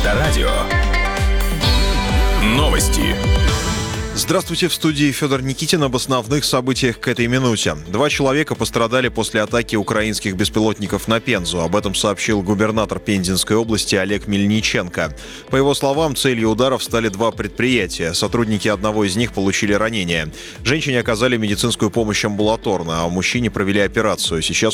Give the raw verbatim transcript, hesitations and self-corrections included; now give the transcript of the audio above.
Авторадио. Новости. Здравствуйте, в студии Федор Никитин. Об основных событиях к этой минуте. Два человека пострадали после атаки украинских беспилотников на Пензу. Об этом сообщил губернатор Пензенской области Олег Мельниченко. По его словам, целью ударов стали два предприятия. Сотрудники одного из них получили ранения. Женщине оказали медицинскую помощь амбулаторно, а мужчине провели операцию. Сейчас